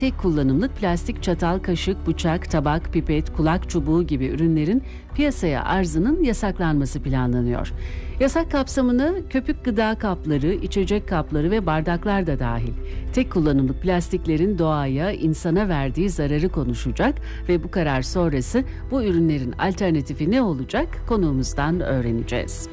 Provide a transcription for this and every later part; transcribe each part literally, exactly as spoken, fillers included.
Tek kullanımlık plastik çatal, kaşık, bıçak, tabak, pipet, kulak çubuğu gibi ürünlerin piyasaya arzının yasaklanması planlanıyor. Yasak kapsamına köpük gıda kapları, içecek kapları ve bardaklar da dahil. Tek kullanımlık plastiklerin doğaya, insana verdiği zararı konuşacak ve bu karar sonrası bu ürünlerin alternatifi ne olacak konuğumuzdan öğreneceğiz.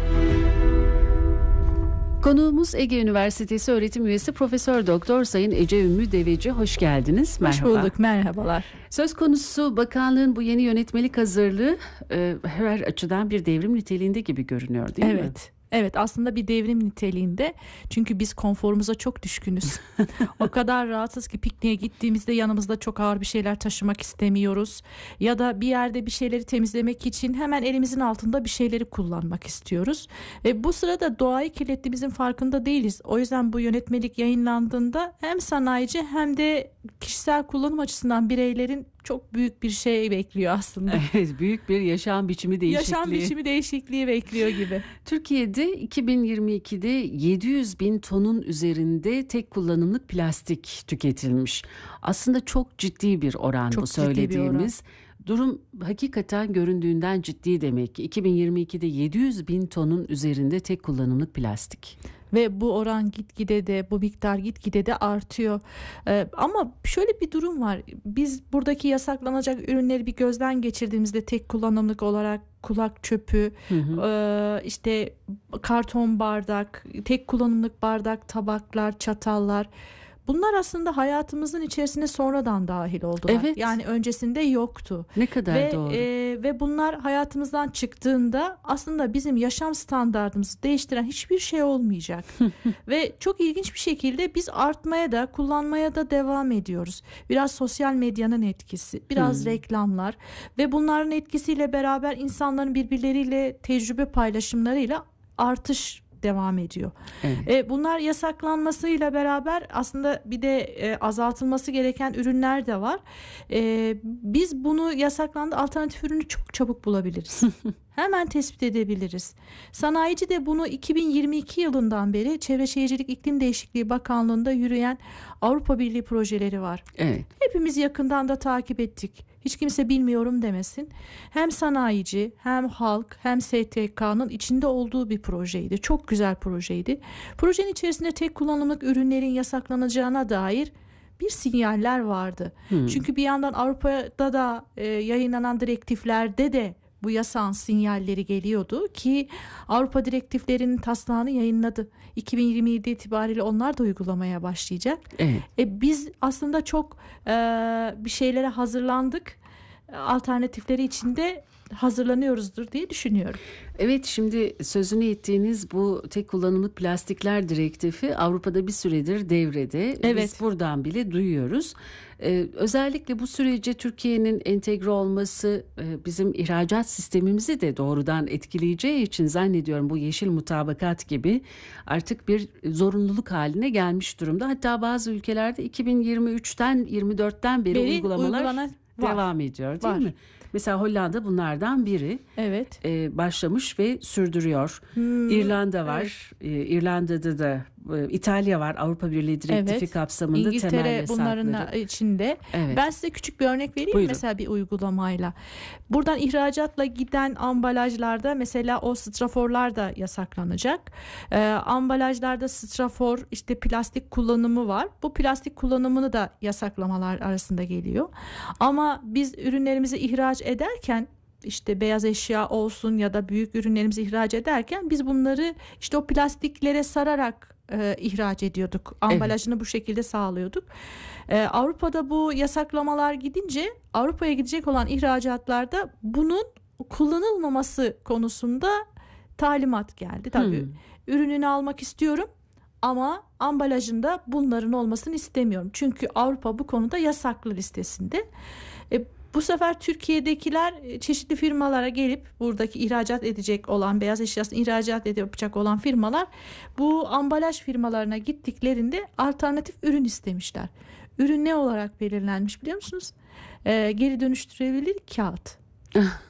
Konuğumuz Ege Üniversitesi öğretim üyesi Profesör Doktor Sayın Ece Ümmü Deveci. Hoş geldiniz. Merhaba. Hoş bulduk. Merhabalar. Söz konusu bakanlığın bu yeni yönetmelik hazırlığı e, her açıdan bir devrim niteliğinde gibi görünüyor, değil evet. mi? Evet. Evet, aslında bir devrim niteliğinde, çünkü biz konforumuza çok düşkünüz. O kadar rahatsız ki pikniğe gittiğimizde yanımızda çok ağır bir şeyler taşımak istemiyoruz. Ya da bir yerde bir şeyleri temizlemek için hemen elimizin altında bir şeyleri kullanmak istiyoruz. Ve bu sırada doğayı kirlettiğimizin farkında değiliz. O yüzden bu yönetmelik yayınlandığında hem sanayici hem de kişisel kullanım açısından bireylerin çok büyük bir şey bekliyor aslında. Evet, büyük bir yaşam biçimi değişikliği. Yaşam biçimi değişikliği bekliyor gibi. Türkiye'de iki bin yirmi ikide yedi yüz bin tonun üzerinde tek kullanımlık plastik tüketilmiş. Aslında çok ciddi bir oran çok bu söylediğimiz. Durum hakikaten göründüğünden ciddi demek ki. iki bin yirmi ikide yedi yüz bin tonun üzerinde tek kullanımlık plastik. Ve bu oran gitgide de, bu miktar gitgide de artıyor. Ee, ama şöyle bir durum var. Biz buradaki yasaklanacak ürünleri bir gözden geçirdiğimizde tek kullanımlık olarak kulak çöpü, hı hı. E, işte karton bardak, tek kullanımlık bardak, tabaklar, çatallar. Bunlar aslında hayatımızın içerisine sonradan dahil oldular. Evet. Yani öncesinde yoktu. Ne kadar ve, doğru. E, ve bunlar hayatımızdan çıktığında aslında bizim yaşam standartımızı değiştiren hiçbir şey olmayacak. Ve çok ilginç bir şekilde biz artmaya da, kullanmaya da devam ediyoruz. Biraz sosyal medyanın etkisi, biraz hmm. reklamlar ve bunların etkisiyle beraber insanların birbirleriyle tecrübe paylaşımlarıyla artış devam ediyor. Evet. E, bunlar yasaklanmasıyla beraber aslında bir de e, azaltılması gereken ürünler de var. E, biz bunu yasaklandı alternatif ürünü çok çabuk bulabiliriz. Hemen tespit edebiliriz. Sanayici de bunu iki bin yirmi iki yılından beri Çevre Şehircilik İklim Değişikliği Bakanlığı'nda yürüyen Avrupa Birliği projeleri var. Evet. Hepimiz yakından da takip ettik. Hiç kimse bilmiyorum demesin. Hem sanayici, hem halk, hem S T K'nın içinde olduğu bir projeydi. Çok güzel projeydi. Projenin içerisinde tek kullanımlık ürünlerin yasaklanacağına dair bir sinyaller vardı. Hmm. Çünkü bir yandan Avrupa'da da e, yayınlanan direktiflerde de bu yasağın sinyalleri geliyordu ki Avrupa direktiflerinin taslağını yayınladı. iki bin yirmi yedi itibariyle onlar da uygulamaya başlayacak. Evet. E, biz aslında çok e, bir şeylere hazırlandık. Alternatifleri içinde hazırlanıyoruzdur diye düşünüyorum. Evet, şimdi sözünü ettiğiniz bu tek kullanımlık plastikler direktifi Avrupa'da bir süredir devrede. Evet. Biz buradan bile duyuyoruz. Ee, özellikle bu sürece Türkiye'nin entegre olması e, bizim ihracat sistemimizi de doğrudan etkileyeceği için zannediyorum bu yeşil mutabakat gibi artık bir zorunluluk haline gelmiş durumda. Hatta bazı ülkelerde iki bin yirmi üçten yirmi dörtten beri, beri uygulamalar uygulana, devam ediyor, değil var. mi? Mesela Hollanda bunlardan biri. Evet. Ee, başlamış ve sürdürüyor. Hmm, İrlanda var. Evet. Ee, İrlanda'da da e, İtalya var. Avrupa Birliği direktifi evet. kapsamında İngiltere temel yasakları. bunların içinde. Evet. Ben size küçük bir örnek vereyim. Buyurun. Mesela bir uygulamayla. Buradan ihracatla giden ambalajlarda mesela o straforlar da yasaklanacak. Ee, ambalajlarda strafor, işte plastik kullanımı var. Bu plastik kullanımını da yasaklamalar arasında geliyor. Ama biz ürünlerimizi ihraç ederken, işte beyaz eşya olsun ya da büyük ürünlerimizi ihraç ederken biz bunları işte o plastiklere sararak e, ihraç ediyorduk. Ambalajını evet. bu şekilde sağlıyorduk. E, Avrupa'da bu yasaklamalar gidince Avrupa'ya gidecek olan ihracatlarda bunun kullanılmaması konusunda talimat geldi. Tabii hmm. ürününü almak istiyorum ama ambalajında bunların olmasını istemiyorum. Çünkü Avrupa bu konuda yasaklı listesinde. E, Bu sefer Türkiye'dekiler çeşitli firmalara gelip buradaki ihracat edecek olan, beyaz eşyasını ihracat yapacak olan firmalar bu ambalaj firmalarına gittiklerinde alternatif ürün istemişler. Ürün ne olarak belirlenmiş biliyor musunuz? Ee, geri dönüştürülebilir kağıt.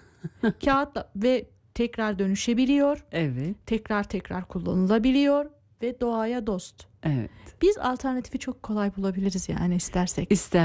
Kağıtla ve tekrar dönüşebiliyor. Evet. Tekrar tekrar kullanılabiliyor. ve doğaya dost. Evet. Biz alternatifi çok kolay bulabiliriz yani istersek. İster